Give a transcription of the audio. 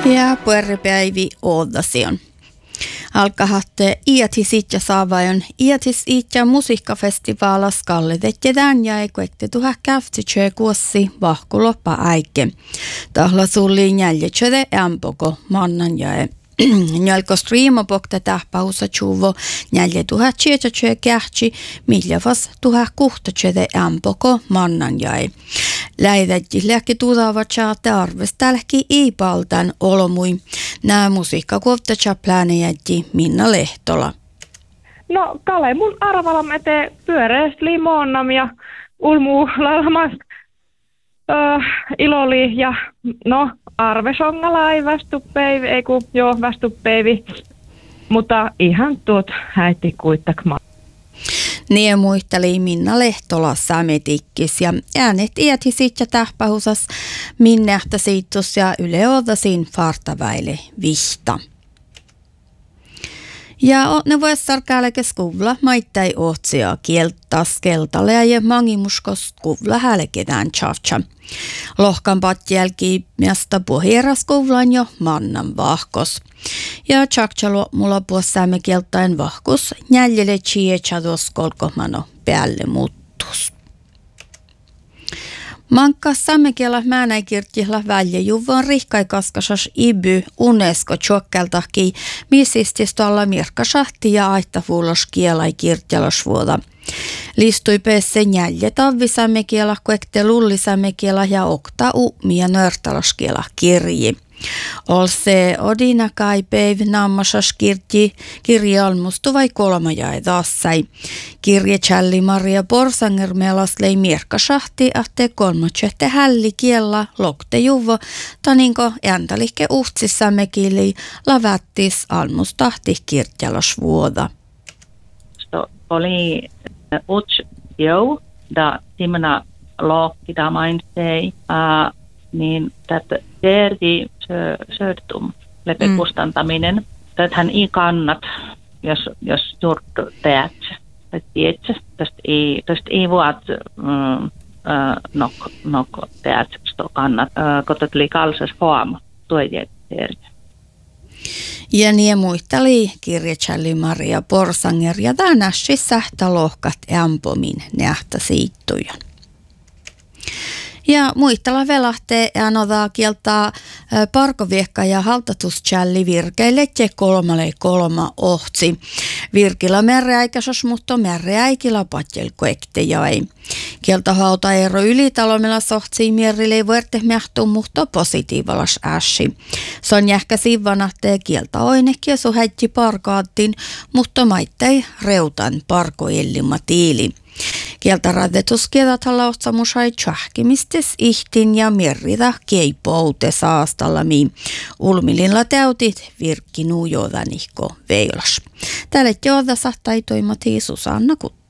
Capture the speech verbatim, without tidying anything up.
Ja pueripäivi odasion. Alkahatte iätis itja saavajon iätis itja musiikkafestivaalas kalletetjedään ja eikuekte tuha käftsytsöö kuossi vahkuloppa äike. Tahla sulli njäljetjöde ämpoko mannan jae. Njälko striimapokta tähpausa tjuvo njälje tuha tjetjötsöö kähtsi, millä vas tuha kuhtatjöde ämpoko mannan jae. Läitäjti lähki tudaava tjaate arvestalki iipaltan olomui. Nää musiikkakuovta tjaplänejätti Minna Lehtola. No Kale mun arvalam ete pyöreäst limonam ja ulmuu laulamast uh, iloli ja no arvesongalai vastupeivi, ei ku joo vastupeivi, mutta ihan tuot häitti kuittakma. Niin muisteli Minna Lehtola sämetikkis ja äänet iäti sitten tähpähusas minnähtä siitus ja yleodasin fartaväile vihta. Ja ne vois sarkäälekäs kuvla maittai ohtsia kieltas keltalle ja mangimuskos kuvla hälkedään tjavtsa. Lohkan patjälki miasta pohjeras kuvlan jo mannan vahkos. Ja tjaktjalo mulla puossaamme kieltain vahkus jäljelle chiechados kolkomano päälle muuttus. Mankkas sammekielä määnäikirtjillä välje juvon rihkai kaskasas iby UNESCO tjokkeltahki misististolla mirkkasahti ja aittafuulos kielai kirtjalasvuoda. Listui pesse jälje tavvisammekielä kuekte lullisammekielä ja okta uumia nörtalaskielä kirji. Olse odina kai päiv nammasas kirji kirja almustu vai kolma jäi tassai. Kirje Challi Maria Borsanger melas lei mirkkasahti ahte kolmatsette hälli kiellä lokte juvo taninko ääntälikke uhtsissamme kieli lavattis almustahti kirjalasvuoda. Oli uts jo da timna lokki da mainstei uh, niin tätä terdi söötum lepekustantaminen mm. täthän ei kannat jos jos juurt teet et tiedä tästä ei tästä ei vuot mm, uh, nok nok teet sto kannat uh, kotot li kalsas huom tuoje terdi. Ja niin muisteli kirja Challi Maria Borsanger ja tänäsi sähtä lohkat ämpomin nähtä siittuja. Ja muistella velahtee anodaa kieltaa parkoviekka ja haltatuschalli virkeille tje kolmalle kolma ohtsi. Virkillä merreäikäsas, mutta merreäikillä patjelko ekte jäi. Kieltä hauta ero ylitalomilla sohtsi mierrille vuorte mähtuu, mutta positiivalas ässi. Se on jähkä sivvanahtee kieltä oinek ja suhätti parkaattiin, mutta maittai reutan parkoillimma tiili. Kieltä radetuskiedat halautsamusai tjahkimistes ihtin ja merrida keipoute saastallami. Ulmililla täytit virkki nuujodanihko veilas. Tälle joodassa taitoimati Susanna Kut.